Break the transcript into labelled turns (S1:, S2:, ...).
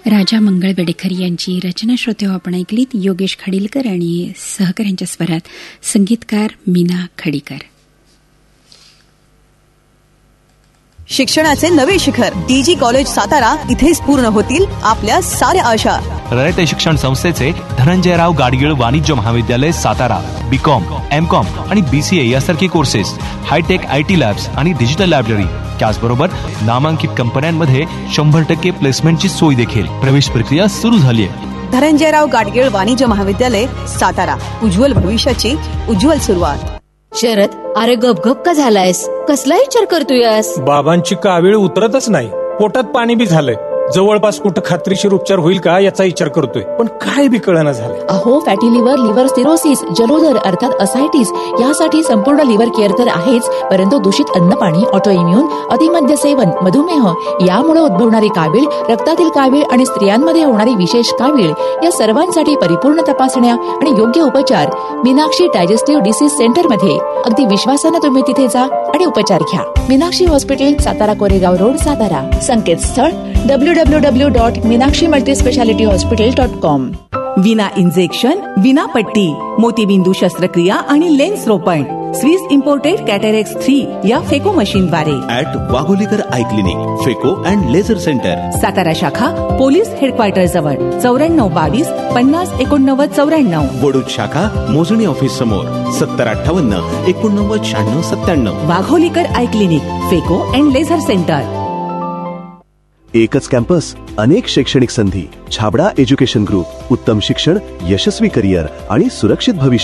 S1: राजा मंगळ बेडेकर यांची रचना श्रोते आपण ऐकलीत. योगेश खडीलकर आणि सहकाऱ्यांच्या स्वरात संगीतकार मीना खडीकर.
S2: शिक्षणाचे नवे शिखर DG कॉलेज सातारा इथेच पूर्ण होतील आपल्या साऱ्या आशा.
S3: रयते शिक्षण संस्थेचे धनंजयराव गाडगीळ वाणिज्य महाविद्यालय सातारा BCom, MCom आणि BCA यासारखे कोर्सेस, हायटेक IT लॅब्स आणि डिजिटल लायब्ररी, त्याचबरोबर नामांकित कंपन्यांमध्ये 100% प्लेसमेंटची सोय देखील. प्रवेश प्रक्रिया सुरू झाली आहे.
S2: धनंजयराव गाडगीळ वाणिज्य महाविद्यालय सातारा, उज्ज्वल भविष्याची उज्ज्वल सुरुवात.
S4: शरद, अरे गपगप का झालायस? कसला विचार करतोयस?
S5: बाबांची कावीळ उतरतच नाही, पोटात पाणी बी झालंय. जवळपास कुठं खात्रीशीर उपचार होईल का याचा विचार करतोय, पण काय बी कळना झालंय.
S4: अहो, फॅटी लिव्हर, लिव्हर सिरोसिस, जलोदर अर्थात असायटिस यासाठी संपूर्ण लिव्हर केअर तर आहेच, परंतु दूषित अन्न पाणी, ऑटो इम्युन, अतिमद्य सेवन, मधुमेह यामुळे उद्भवणारी कावीळ, रक्तातील कावीळ आणि स्त्रियांमध्ये होणारी विशेष कावीळ या सर्वांसाठी परिपूर्ण तपासण्या आणि योग्य उपचार मीनाक्षी डायजेस्टिव्ह डिसीज सेंटर मध्ये. अगदी विश्वासानं तुम्ही तिथे जा आणि उपचार घ्या. Meenakshi hospital, Satara Koregaon road, Satara. संकेतस्थळ www.meenakshimultispecialityhospital.com.
S6: विना इंजेक्शन, विना पट्टी, मोतीबिंदू शस्त्रक्रिया आणि लेन्स रोपण स्विस इम्पोर्टेड कॅटरेक्स 3 या फेको मशीनद्वारे.
S7: वाघोलीकर आय क्लिनिक, फेको अँड लेझर सेंटर,
S6: सातारा शाखा पोलीस हेडक्वार्टर जवळ 9422 50 89 94.
S7: वडूज शाखा मोजणी ऑफिस समोर 7058 89 96 97.
S6: वाघोलीकर आय क्लिनिक, फेको अँड लेझर सेंटर.
S8: एकच कॅम्पस, अनेक शैक्षणिक संधी. छाबडा एज्युकेशन ग्रुप, उत्तम शिक्षण, यशस्वी करिअर आणि सुरक्षित भविष्य.